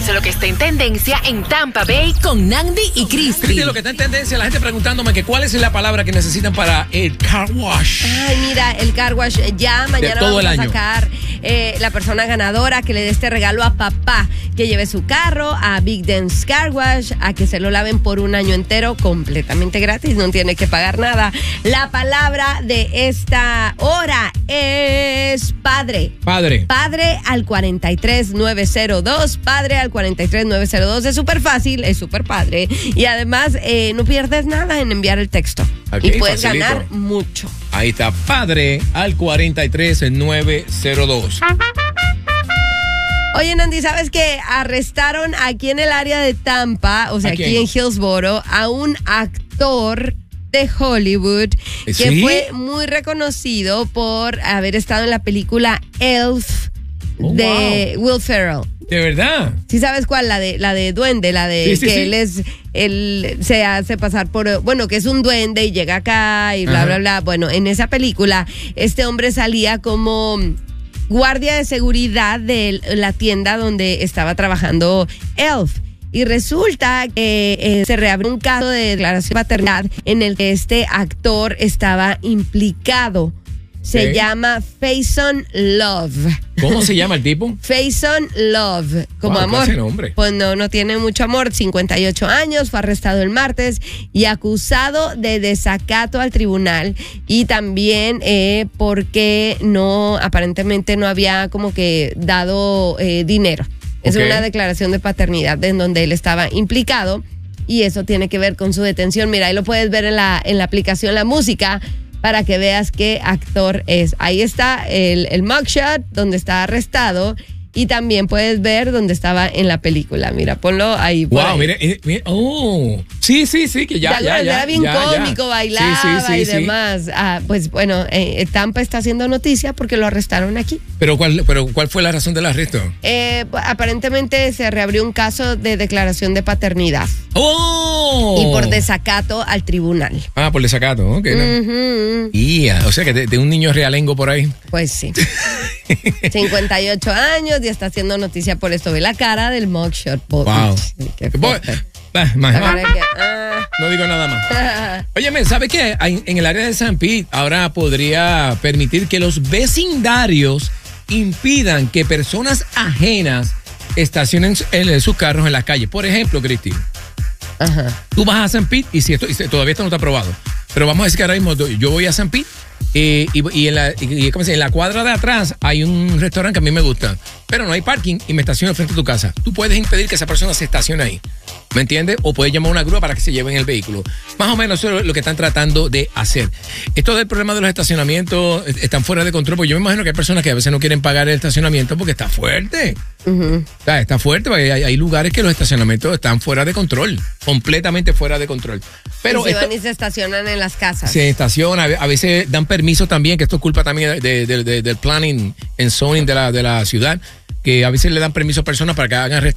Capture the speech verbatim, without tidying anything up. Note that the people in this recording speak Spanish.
es lo que está en tendencia en Tampa Bay con Nandi y Cristi. Cristi, lo que está en tendencia, la gente preguntándome que cuál es la palabra que necesitan para el car wash. Ay, mira, el car wash ya mañana todo vamos el a año. sacar eh, la persona ganadora que le dé este regalo a papá, que lleve su carro a Big Dance Car Wash, a que se lo laven por un año entero completamente gratis, no tiene que pagar nada. La palabra de esta hora es padre. Padre. Padre al cuarenta y tres nueve cero dos, padre al cuarenta y tres nueve cero dos. Es súper fácil, es súper padre. Y además eh, no pierdes nada en enviar el texto. Okay, y puedes facilito. ganar mucho. Ahí está, padre al cuarenta y tres nueve cero dos. Oye, Nandi, ¿sabes que arrestaron aquí en el área de Tampa, o sea, ¿A aquí quién? en Hillsboro, a un actor de Hollywood que ¿Sí? fue muy reconocido por haber estado en la película Elf Oh, de Will Ferrell? ¿De verdad? ¿Sí sabes cuál? La de la de duende, la de Sí, sí, que sí. él es, él se hace pasar por, bueno, que es un duende y llega acá y bla, Ajá. bla, bla. Bueno, en esa película, este hombre salía como guardia de seguridad de la tienda donde estaba trabajando Elf. Y resulta que eh, se reabrió un caso de declaración de paternidad en el que este actor estaba implicado. Se Ok. llama Faison Love. ¿Cómo se llama el tipo? Faison Love, como Wow, amor. clase de nombre. Pues no, no tiene mucho amor. cincuenta y ocho años, fue arrestado el martes y acusado de desacato al tribunal y también eh, porque no, aparentemente no había como que dado eh, dinero. Es Ok. una declaración de paternidad en donde él estaba implicado y eso tiene que ver con su detención. Mira, ahí lo puedes ver en la, en la aplicación La Música, para que veas qué actor es. Ahí está el, el mugshot donde está arrestado y también puedes ver donde estaba en la película. Mira, ponlo ahí. por Wow, ahí. mire, eh, mire, oh, sí, sí, sí, que ya, Ya, ya, ya. era bien ya, ya. cómico, Sí, bailaba sí, sí, y sí. demás. Ah, pues bueno, eh, Tampa está haciendo noticia porque lo arrestaron aquí. Pero ¿cuál, pero ¿cuál fue la razón del arresto? Eh, aparentemente se reabrió un caso de declaración de paternidad ¡Oh! y por desacato al tribunal. Ah, por desacato, ok. no. Ujú. Ia, o sea que de, de un niño realengo por ahí. Pues sí. cincuenta y ocho años y está haciendo noticia por esto. Ve la cara del mugshot. po- Wow. Qué Voy- fuerte. Ah, más- La cara que, ah. No digo nada más. Óyeme, ¿sabe qué? Hay- En el área de San Pete ahora podría permitir que los vecindarios impidan que personas ajenas estacionen eh, sus carros en las calles. Por ejemplo, Cristi, Ajá. tú vas a San Pete y si esto y si- todavía esto no está aprobado, pero vamos a decir que ahora mismo yo voy a San Pete eh, y, y en, la, y- y, ¿cómo se dice? En la cuadra de atrás hay un restaurante que a mí me gusta, pero no hay parking y me estaciono frente a tu casa. Tú puedes impedir que esa persona se estacione ahí. ¿Me entiendes? O puedes llamar a una grúa para que se lleven el vehículo. Más o menos eso es lo que están tratando de hacer. Esto del problema de los estacionamientos eh, están fuera de control, porque yo me imagino que hay personas que a veces no quieren pagar el estacionamiento porque está fuerte. Ujú. O sea, está fuerte, porque hay, hay lugares que los estacionamientos están fuera de control, completamente fuera de control. Pero y si esto van y se estacionan en las casas. se estaciona, a veces dan permiso también, que esto es culpa también de- de- de- del planning and zoning de la, de la ciudad, que a veces le dan permiso a personas para que hagan